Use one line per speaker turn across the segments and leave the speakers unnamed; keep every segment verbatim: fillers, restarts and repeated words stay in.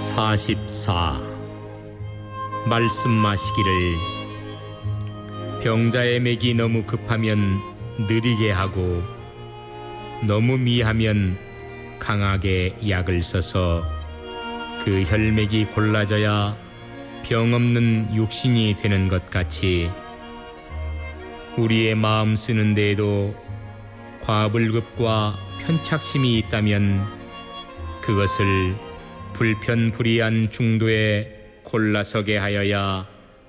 사십사. 말씀마시기를 병자의 맥이 너무 급하면 느리게 하고 너무 미하면 강하게 약을 써서 그 혈맥이 골라져야 병없는 육신이 되는 것 같이 우리의 마음 쓰는 데에도 과불급과 편착심이 있다면 그것을 불편불이한 중도에 골라서게 하여야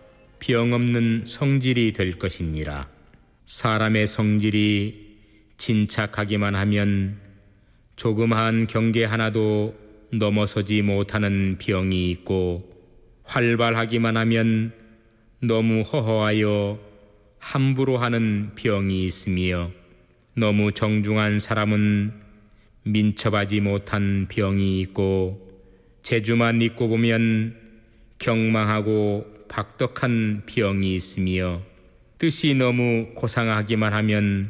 병없는 성질이 될 것이니라. 사람의 성질이 진착하기만 하면 조그마한 경계 하나도 넘어서지 못하는 병이 있고, 활발하기만 하면 너무 허허하여 함부로 하는 병이 있으며, 너무 정중한 사람은 민첩하지 못한 병이 있고, 재주만 있고 보면 경망하고 박덕한 병이 있으며, 뜻이 너무 고상하기만 하면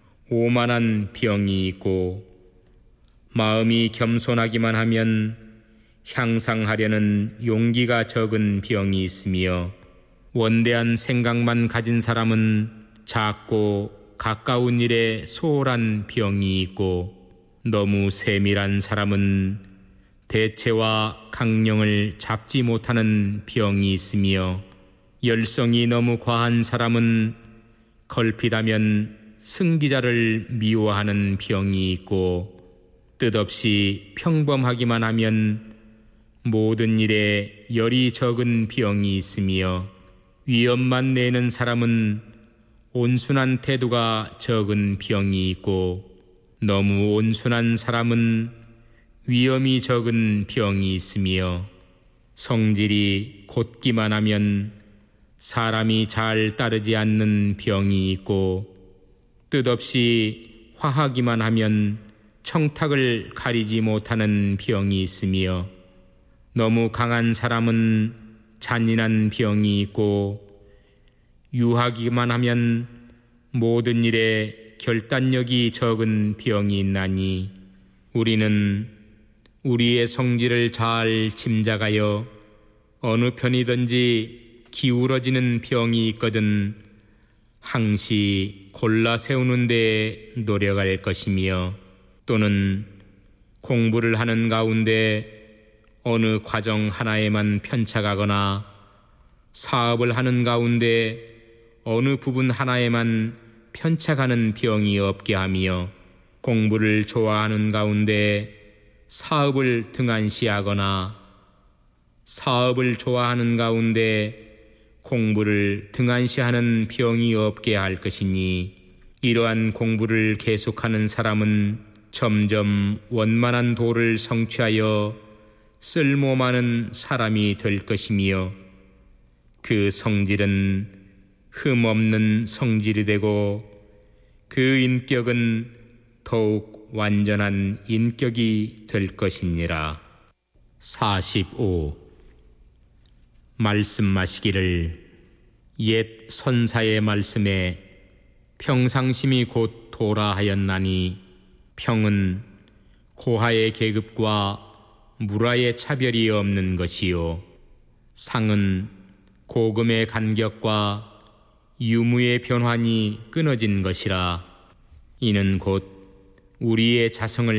오만한 병이 있고, 마음이 겸손하기만 하면 향상하려는 용기가 적은 병이 있으며, 원대한 생각만 가진 사람은 작고 가까운 일에 소홀한 병이 있고, 너무 세밀한 사람은 대체와 강령을 잡지 못하는 병이 있으며, 열성이 너무 과한 사람은 걸핏하면 승기자를 미워하는 병이 있고, 뜻없이 평범하기만 하면 모든 일에 열이 적은 병이 있으며, 위엄만 내는 사람은 온순한 태도가 적은 병이 있고, 너무 온순한 사람은 위엄이 적은 병이 있으며, 성질이 곧기만 하면 사람이 잘 따르지 않는 병이 있고, 뜻없이 화하기만 하면 청탁을 가리지 못하는 병이 있으며, 너무 강한 사람은 잔인한 병이 있고, 유하기만 하면 모든 일에 결단력이 적은 병이 있나니, 우리는 우리의 성질을 잘 짐작하여 어느 편이든지 기울어지는 병이 있거든 항시 골라 세우는 데 노력할 것이며, 또는 공부를 하는 가운데 어느 과정 하나에만 편착하거나 사업을 하는 가운데 어느 부분 하나에만 편착하는 병이 없게 하며, 공부를 좋아하는 가운데 사업을 등한시하거나 사업을 좋아하는 가운데 공부를 등한시하는 병이 없게 할 것이니, 이러한 공부를 계속하는 사람은 점점 원만한 도를 성취하여 쓸모 많은 사람이 될 것이며, 그 성질은 흠없는 성질이 되고 그 인격은 더욱 완전한 인격이 될 것이니라. 사십오. 말씀마시기를 옛 선사의 말씀에 평상심이 곧 도라 하였나니, 평은 고하의 계급과 무라의 차별이 없는 것이요, 상은 고금의 간격과 유무의 변환이 끊어진 것이라. 이는 곧 우리의 자성을